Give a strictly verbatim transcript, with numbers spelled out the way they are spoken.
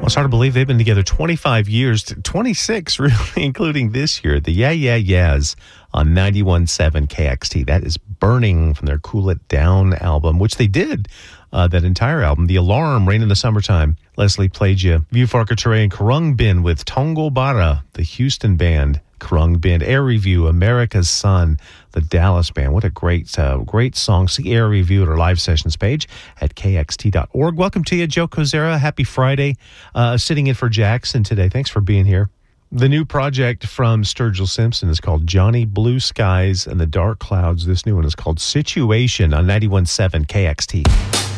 It's hard to believe they've been together twenty-five years, twenty-six really, including this year. The Yeah Yeah Yeahs on ninety-one point seven K X T. That is Burning from their Cool It Down album, which they did, uh, that entire album. The Alarm, Rain in the Summertime. Leslie played you View Farka Ture and Karung Bin with Tongo Bara, the Houston band. Karung Bin, Air Review, America's Son, the Dallas band. What a great, uh, great song. See Air Review at our live sessions page at K X T dot org. Welcome to you, Joe Kozera. Happy Friday. Uh, sitting in for Jackson today. Thanks for being here. The new project from Sturgill Simpson is called Johnny Blue Skies and the Dark Clouds. This new one is called Situation on ninety-one point seven K X T.